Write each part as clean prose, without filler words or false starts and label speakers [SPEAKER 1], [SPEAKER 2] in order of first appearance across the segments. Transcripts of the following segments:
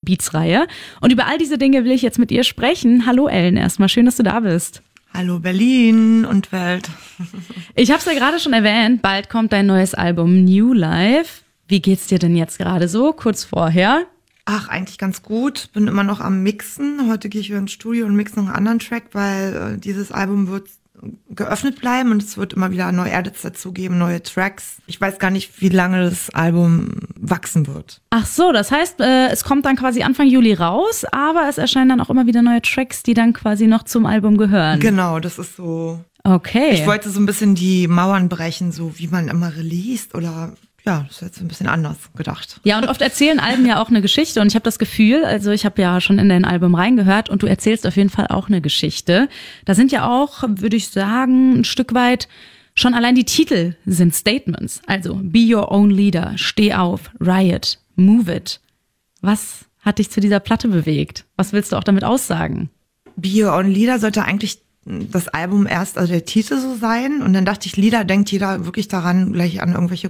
[SPEAKER 1] Beats-Reihe. Und über all diese Dinge will ich jetzt mit ihr sprechen. Hallo Ellen, erstmal schön, dass du da bist.
[SPEAKER 2] Hallo Berlin und Welt.
[SPEAKER 1] Ich habe es ja gerade schon erwähnt, bald kommt dein neues Album New Life. Wie geht's dir denn jetzt gerade so, kurz vorher?
[SPEAKER 2] Ach, eigentlich ganz gut. Bin immer noch am Mixen. Heute gehe ich wieder ins Studio und mixe noch einen anderen Track, weil dieses Album wird geöffnet bleiben und es wird immer wieder neue Edits dazu geben, neue Tracks. Ich weiß gar nicht, wie lange das Album wachsen wird.
[SPEAKER 1] Ach so, das heißt, es kommt dann quasi Anfang Juli raus, aber es erscheinen dann auch immer wieder neue Tracks, die dann quasi noch zum Album gehören.
[SPEAKER 2] Genau, das ist so.
[SPEAKER 1] Okay.
[SPEAKER 2] Ich wollte so ein bisschen die Mauern brechen, so wie man immer released oder... Ja, das ist jetzt ein bisschen anders gedacht.
[SPEAKER 1] Ja, und oft erzählen Alben ja auch eine Geschichte und ich habe das Gefühl, also ich habe ja schon in dein Album reingehört und du erzählst auf jeden Fall auch eine Geschichte. Da sind ja auch, würde ich sagen, ein Stück weit schon allein die Titel sind Statements. Also Be Your Own Leader, Steh auf, Riot, Move It. Was hat dich zu dieser Platte bewegt? Was willst du auch damit aussagen?
[SPEAKER 2] Be Your Own Leader sollte eigentlich das Album erst, also der Titel so sein. Und dann dachte ich, Lieder denkt jeder wirklich daran, gleich an irgendwelche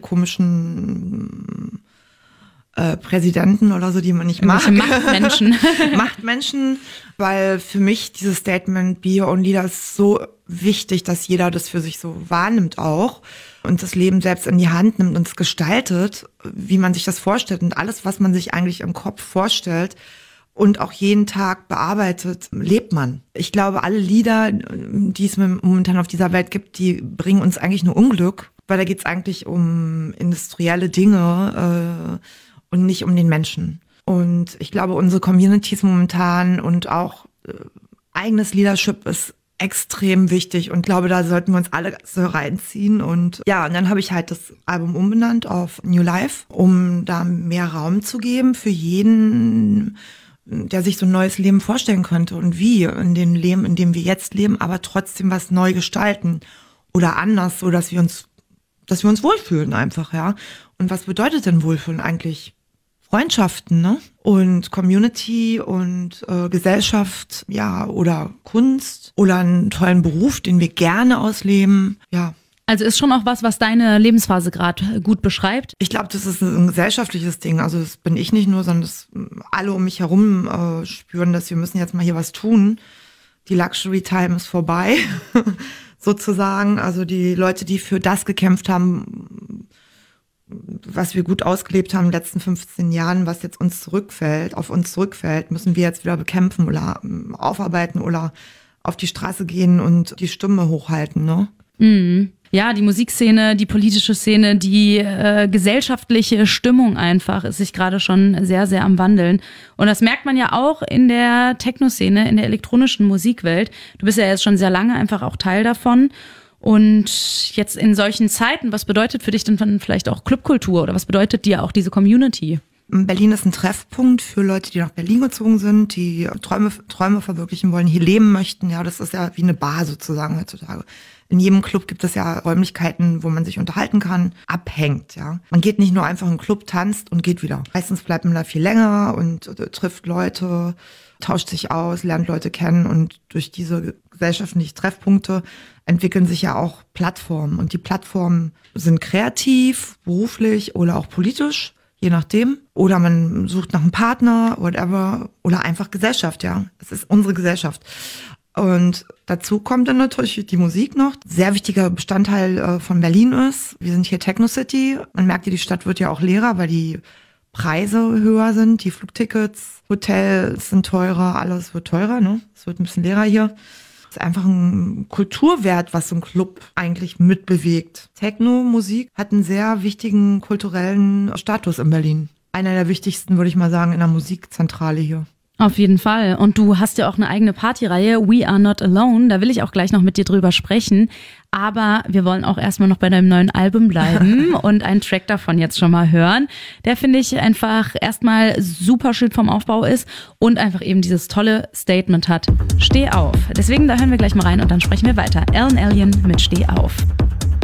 [SPEAKER 2] komischen Präsidenten oder so, die man nicht mag.
[SPEAKER 1] Machtmenschen.
[SPEAKER 2] Machtmenschen, weil für mich dieses Statement Be Your Own Leader ist so wichtig, dass jeder das für sich so wahrnimmt auch und das Leben selbst in die Hand nimmt und es gestaltet, wie man sich das vorstellt. Und alles, was man sich eigentlich im Kopf vorstellt, und auch jeden Tag bearbeitet, lebt man. Ich glaube, alle Lieder, die es momentan auf dieser Welt gibt, die bringen uns eigentlich nur Unglück, weil da geht es eigentlich um industrielle Dinge und nicht um den Menschen. Und ich glaube, unsere Communities momentan und auch eigenes Leadership ist extrem wichtig und glaube, da sollten wir uns alle so reinziehen. Und ja, und dann habe ich halt das Album umbenannt auf New Life, um da mehr Raum zu geben für jeden, der sich so ein neues Leben vorstellen könnte und wie in dem Leben, in dem wir jetzt leben, aber trotzdem was neu gestalten oder anders, so dass wir uns wohlfühlen einfach, ja. Und was bedeutet denn Wohlfühlen eigentlich? Freundschaften, ne? Und Community und Gesellschaft, ja, oder Kunst oder einen tollen Beruf, den wir gerne ausleben, ja.
[SPEAKER 1] Also ist schon auch was deine Lebensphase gerade gut beschreibt?
[SPEAKER 2] Ich glaube, das ist ein gesellschaftliches Ding. Also das bin ich nicht nur, sondern das alle um mich herum spüren, dass wir müssen jetzt mal hier was tun. Die Luxury Time ist vorbei, sozusagen. Also die Leute, die für das gekämpft haben, was wir gut ausgelebt haben in den letzten 15 Jahren, was jetzt auf uns zurückfällt, müssen wir jetzt wieder bekämpfen oder aufarbeiten oder auf die Straße gehen und die Stimme hochhalten, ne?
[SPEAKER 1] Mhm. Ja, die Musikszene, die politische Szene, die gesellschaftliche Stimmung einfach ist sich gerade schon sehr, sehr am Wandeln. Und das merkt man ja auch in der Techno-Szene, in der elektronischen Musikwelt. Du bist ja jetzt schon sehr lange einfach auch Teil davon. Und jetzt in solchen Zeiten, was bedeutet für dich denn vielleicht auch Clubkultur oder was bedeutet dir auch diese Community?
[SPEAKER 2] Berlin ist ein Treffpunkt für Leute, die nach Berlin gezogen sind, die Träume verwirklichen wollen, hier leben möchten. Ja, das ist ja wie eine Bar sozusagen heutzutage. In jedem Club gibt es ja Räumlichkeiten, wo man sich unterhalten kann, abhängt, ja. Man geht nicht nur einfach in den Club, tanzt und geht wieder. Meistens bleibt man da viel länger und trifft Leute, tauscht sich aus, lernt Leute kennen und durch diese gesellschaftlichen Treffpunkte entwickeln sich ja auch Plattformen. Und die Plattformen sind kreativ, beruflich oder auch politisch, je nachdem. Oder man sucht nach einem Partner, whatever, oder einfach Gesellschaft, ja. Es ist unsere Gesellschaft. Und dazu kommt dann natürlich die Musik noch. Sehr wichtiger Bestandteil von Berlin ist. Wir sind hier Techno City. Man merkt ja, die Stadt wird ja auch leerer, weil die Preise höher sind, die Flugtickets, Hotels sind teurer, alles wird teurer, ne? Es wird ein bisschen leerer hier. Es ist einfach ein Kulturwert, was so ein Club eigentlich mitbewegt. Techno-Musik hat einen sehr wichtigen kulturellen Status in Berlin. Einer der wichtigsten, würde ich mal sagen, in der Musikzentrale hier.
[SPEAKER 1] Auf jeden Fall. Und du hast ja auch eine eigene Partyreihe, We Are Not Alone. Da will ich auch gleich noch mit dir drüber sprechen. Aber wir wollen auch erstmal noch bei deinem neuen Album bleiben und einen Track davon jetzt schon mal hören. Der, finde ich, einfach erstmal super schön vom Aufbau ist und einfach eben dieses tolle Statement hat. Steh auf. Deswegen, da hören wir gleich mal rein und dann sprechen wir weiter. Ellen Allien mit Steh auf.